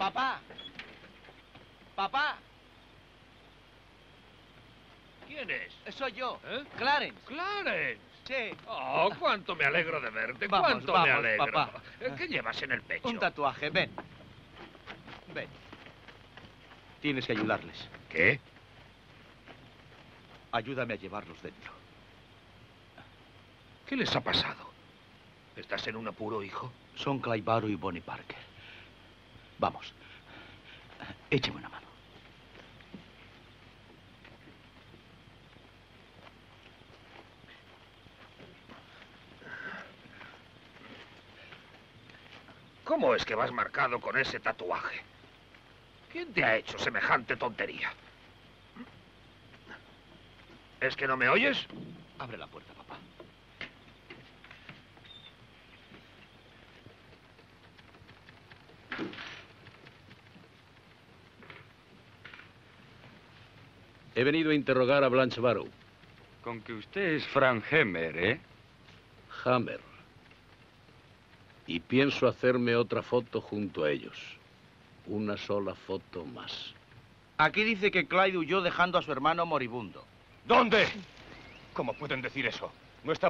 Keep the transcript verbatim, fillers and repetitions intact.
Papá. Papá. ¿Quién es? Soy yo. ¿Eh? Clarence. ¡Clarence! Sí. Oh, cuánto me alegro de verte. Vamos, Cuánto vamos, me alegro. papá. ¿Qué llevas en el pecho? Un tatuaje, ven. Ven. Tienes que ayudarles. ¿Qué? Ayúdame a llevarlos dentro. ¿Qué les ha pasado? ¿Estás en un apuro, hijo? Son Clive Barrow y Bonnie Parker. Vamos. Écheme una mano. ¿Cómo es que vas marcado con ese tatuaje? ¿Quién te ha hecho semejante tontería? ¿Es que no me oyes? Abre la puerta, papá. He venido a interrogar a Blanche Barrow. Con que usted es Frank Hammer, ¿eh? Hammer. Y pienso hacerme otra foto junto a ellos. Una sola foto más. Aquí dice que Clyde huyó dejando a su hermano moribundo. ¿Dónde? ¿Cómo pueden decir eso? No está